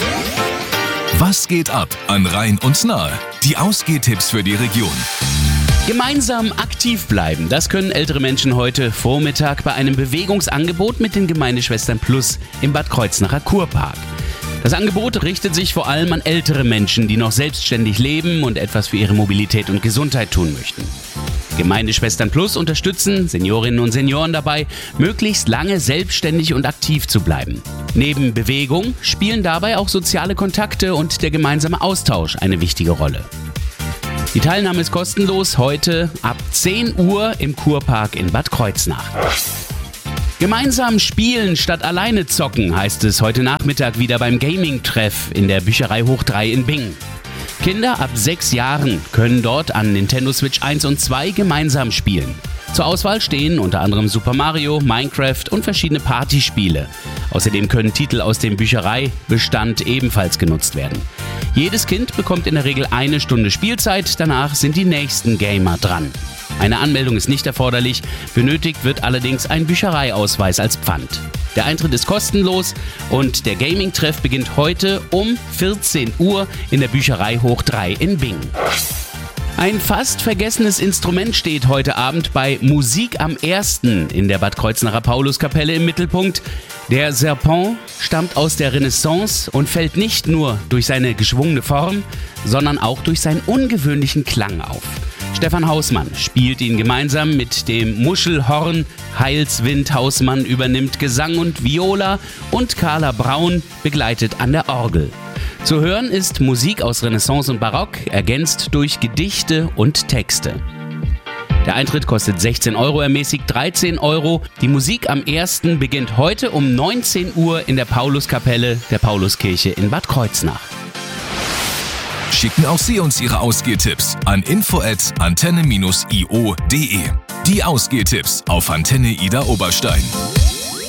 Was geht ab an Rhein und Nahe? Die Ausgehtipps für die Region. Gemeinsam aktiv bleiben, das können ältere Menschen heute Vormittag bei einem Bewegungsangebot mit den Gemeindeschwestern Plus im Bad Kreuznacher Kurpark. Das Angebot richtet sich vor allem an ältere Menschen, die noch selbstständig leben und etwas für ihre Mobilität und Gesundheit tun möchten. Gemeindeschwestern Plus unterstützen Seniorinnen und Senioren dabei, möglichst lange selbstständig und aktiv zu bleiben. Neben Bewegung spielen dabei auch soziale Kontakte und der gemeinsame Austausch eine wichtige Rolle. Die Teilnahme ist kostenlos, heute ab 10 Uhr im Kurpark in Bad Kreuznach. Gemeinsam spielen statt alleine zocken, heißt es heute Nachmittag wieder beim Gaming-Treff in der Bücherei Hoch 3 in Bingen. Kinder ab 6 Jahren können dort an Nintendo Switch 1 und 2 gemeinsam spielen. Zur Auswahl stehen unter anderem Super Mario, Minecraft und verschiedene Partyspiele. Außerdem können Titel aus dem Büchereibestand ebenfalls genutzt werden. Jedes Kind bekommt in der Regel 1 Stunde Spielzeit, danach sind die nächsten Gamer dran. Eine Anmeldung ist nicht erforderlich, benötigt wird allerdings ein Büchereiausweis als Pfand. Der Eintritt ist kostenlos und der Gaming-Treff beginnt heute um 14 Uhr in der Bücherei Hoch 3 in Bingen. Ein fast vergessenes Instrument steht heute Abend bei Musik am 1. in der Bad Kreuznacher Pauluskapelle im Mittelpunkt. Der Serpent stammt aus der Renaissance und fällt nicht nur durch seine geschwungene Form, sondern auch durch seinen ungewöhnlichen Klang auf. Stefan Hausmann spielt ihn gemeinsam mit dem Muschelhorn, Heilswind Hausmann übernimmt Gesang und Viola und Carla Braun begleitet an der Orgel. Zu hören ist Musik aus Renaissance und Barock, ergänzt durch Gedichte und Texte. Der Eintritt kostet 16 €, ermäßigt 13 €. Die Musik am 1. beginnt heute um 19 Uhr in der Pauluskapelle der Pauluskirche in Bad Kreuznach. Schicken auch Sie uns Ihre Ausgehtipps an info@antenne-io.de. Die Ausgehtipps auf Antenne Ida Oberstein.